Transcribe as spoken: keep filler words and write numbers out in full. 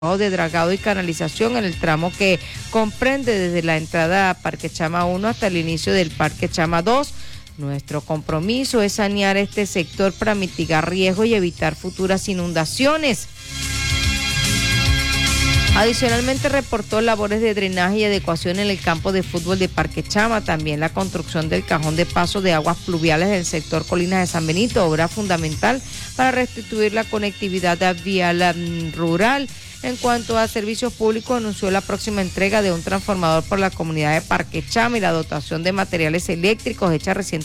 de dragado y canalización en el tramo que comprende desde la entrada a Parque Chama uno hasta el inicio del Parque Chama dos. Nuestro compromiso es sanear este sector para mitigar riesgos y evitar futuras inundaciones. Adicionalmente reportó labores de drenaje y adecuación en el campo de fútbol de Parque Chama, también la construcción del cajón de paso de aguas pluviales del sector Colinas de San Benito, obra fundamental para restituir la conectividad vial rural. En cuanto a servicios públicos, anunció la próxima entrega de un transformador por la comunidad de Parque Chama y la dotación de materiales eléctricos hecha recientemente